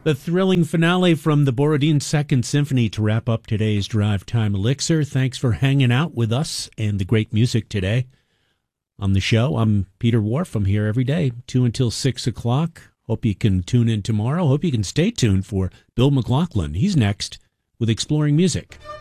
The thrilling finale from the Borodin Second Symphony to wrap up today's Drive Time Elixir. Thanks for hanging out with us and the great music today. On the show, I'm Peter Wharf. I'm here every day, 2 until 6 o'clock. Hope you can tune in tomorrow. Hope you can stay tuned for Bill McLaughlin. He's next with Exploring Music.